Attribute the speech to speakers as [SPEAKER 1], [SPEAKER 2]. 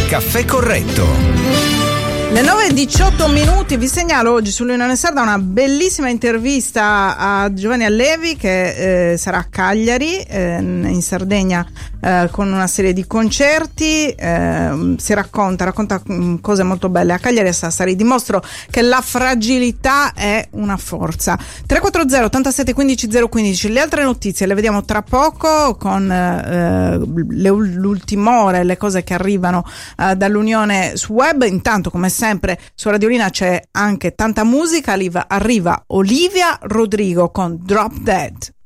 [SPEAKER 1] Caffè Corretto.
[SPEAKER 2] Le 9:18 vi segnalo oggi sull'Unione Sarda una bellissima intervista a Giovanni Allevi che sarà a Cagliari in Sardegna con una serie di concerti, racconta cose molto belle a Cagliari e a Sassari. Dimostro che la fragilità è una forza. 340 87 15 015. Le altre notizie le vediamo tra poco con l'ultima ora, le cose che arrivano dall'Unione su web. Intanto, come sempre, su Radiolina c'è anche tanta musica. Arriva Olivia Rodrigo con Drop Dead.